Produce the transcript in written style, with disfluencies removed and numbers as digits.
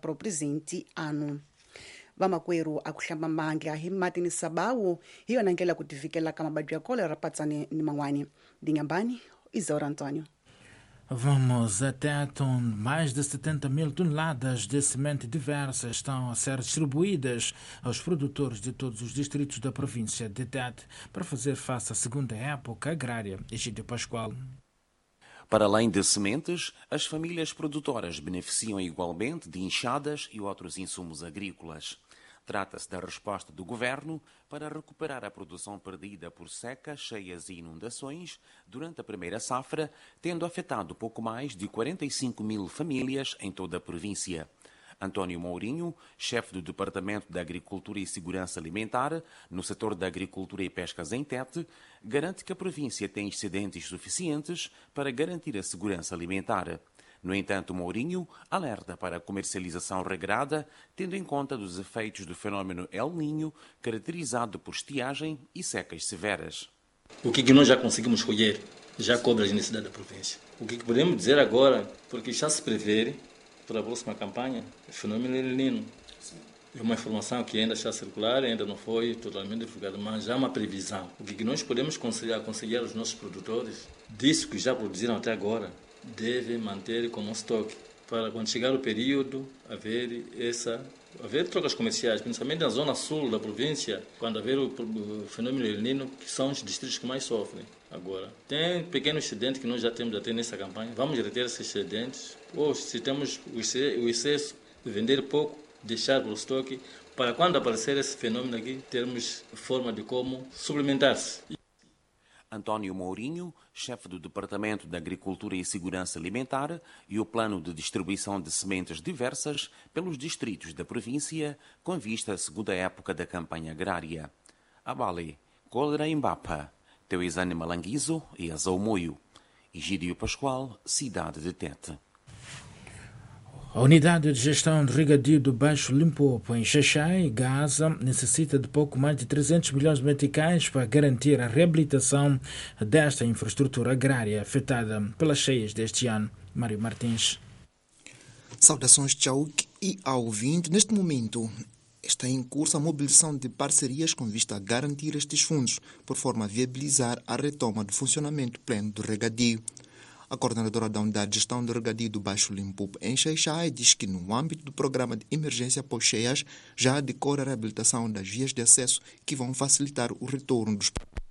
para o presente ano. Vamakweru akuhlamba manga hi mati ni sabawu hiyo nankela kutifikela kama badu ya kolera patsani ni mangwani dinyambani Isaura Antônio. Vamos até mais de 70 mil toneladas de semente diversa estão a ser distribuídas aos produtores de todos os distritos da província de Tete para fazer face à segunda época agrária. Egídio Pascoal. Para além de sementes, as famílias produtoras beneficiam igualmente de enxadas e outros insumos agrícolas. Trata-se da resposta do governo para recuperar a produção perdida por secas, cheias e inundações durante a primeira safra, tendo afetado pouco mais de 45 mil famílias em toda a província. António Mourinho, chefe do Departamento da Agricultura e Segurança Alimentar, no setor da Agricultura e Pescas em Tete, garante que a província tem excedentes suficientes para garantir a segurança alimentar. No entanto, Mourinho alerta para a comercialização regrada, tendo em conta dos efeitos do fenômeno El Niño, caracterizado por estiagem e secas severas. O que nós já conseguimos colher já cobre as necessidades da província. O que podemos dizer agora, porque já se prevê para a próxima campanha, o fenômeno El Niño. É uma informação que ainda está a circular, ainda não foi totalmente divulgada, mas já há uma previsão. O que nós podemos aconselhar aos nossos produtores, disso que já produziram até agora, devem manter como estoque, para quando chegar o período haver trocas comerciais, principalmente na zona sul da província, quando haver o fenômeno El Niño, que são os distritos que mais sofrem. Agora, tem pequenos excedentes que nós já temos até nessa campanha, vamos reter esses excedentes, ou se temos o excesso de vender pouco, deixar para o estoque, para quando aparecer esse fenômeno aqui, termos forma de como suplementar-se. António Mourinho, chefe do Departamento da Agricultura e Segurança Alimentar, e o plano de distribuição de sementes diversas pelos distritos da província, com vista à segunda época da campanha agrária. Abale, Cólera Embapa, Teuizane Malanguizo e Azaumoio. Egídio Pascoal, cidade de Tete. A unidade de gestão de regadio do Baixo Limpopo, em Xaxai, Gaza, necessita de pouco mais de 300 milhões de meticais para garantir a reabilitação desta infraestrutura agrária afetada pelas cheias deste ano. Mário Martins. Saudações, Tchauk e ao ouvinte. Neste momento está em curso a mobilização de parcerias com vista a garantir estes fundos, por forma a viabilizar a retoma do funcionamento pleno do regadio. A coordenadora da Unidade de Gestão do Regadio do Baixo Limpopo, em Xaixai, diz que no âmbito do programa de emergência pós-cheias já decorre a reabilitação das vias de acesso que vão facilitar o retorno dos